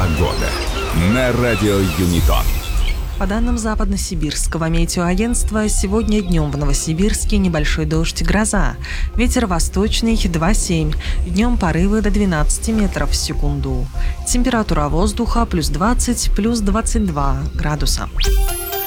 Погода на радио Юнитон. По данным Западно-Сибирского метеоагентства, сегодня днем в Новосибирске небольшой дождь и гроза. Ветер восточный 2,7. Днем порывы до 12 метров в секунду. Температура воздуха плюс 20, плюс 22 градуса.